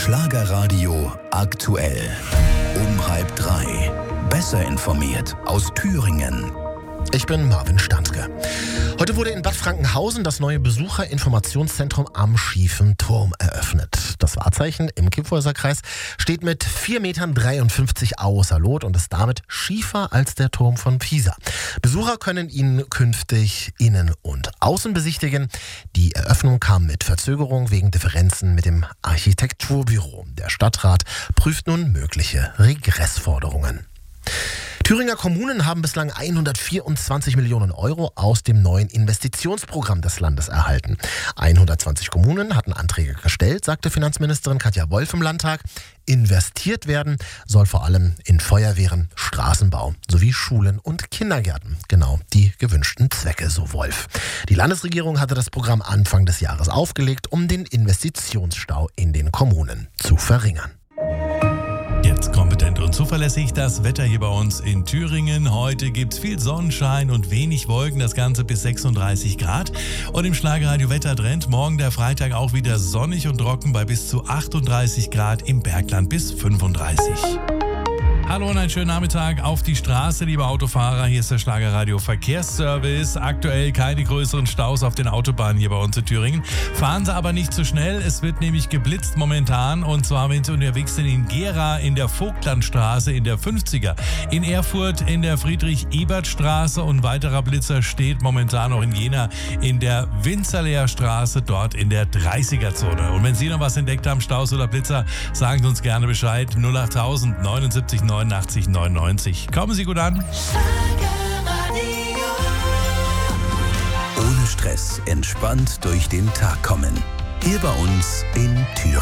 Schlagerradio aktuell. Um 2:30. Besser informiert aus Thüringen. Ich bin Marvin Stanske. Heute wurde in Bad Frankenhausen das neue Besucherinformationszentrum am Schiefen Turm eröffnet. Das Wahrzeichen im Kyffhäuser Kreis steht mit 4,53 Metern außer Lot und ist damit schiefer als der Turm von Pisa. Besucher können ihn künftig innen und außen besichtigen. Die Eröffnung kam mit Verzögerung wegen Differenzen mit dem Architekturbüro. Der Stadtrat prüft nun mögliche Regressforderungen. Thüringer Kommunen haben bislang 124 Millionen Euro aus dem neuen Investitionsprogramm des Landes erhalten. 120 Kommunen hatten Anträge gestellt, sagte Finanzministerin Katja Wolf im Landtag. Investiert werden soll vor allem in Feuerwehren, Straßenbau sowie Schulen und Kindergärten. Genau die gewünschten Zwecke, so Wolf. Die Landesregierung hatte das Programm Anfang des Jahres aufgelegt, um den Investitionsstau in den Kommunen zu verringern. Jetzt kompetent und zuverlässig das Wetter hier bei uns in Thüringen. Heute gibt es viel Sonnenschein und wenig Wolken, das Ganze bis 36 Grad. Und im Schlagerradio Wettertrend morgen der Freitag auch wieder sonnig und trocken bei bis zu 38 Grad, im Bergland bis 35. Hallo und einen schönen Nachmittag auf die Straße, liebe Autofahrer. Hier ist der Schlagerradio Verkehrsservice. Aktuell keine größeren Staus auf den Autobahnen hier bei uns in Thüringen. Fahren Sie aber nicht zu schnell. Es wird nämlich geblitzt momentan. Und zwar, wenn Sie unterwegs sind in Gera, in der Vogtlandstraße, in der 50er. In Erfurt, in der Friedrich-Ebert-Straße. Und ein weiterer Blitzer steht momentan noch in Jena, in der Winzerleer-Straße, dort in der 30er-Zone. Und wenn Sie noch was entdeckt haben, Staus oder Blitzer, sagen Sie uns gerne Bescheid. 08000 79 89 99. Kommen Sie gut an. Ohne Stress, entspannt durch den Tag kommen. Hier bei uns in Thüringen.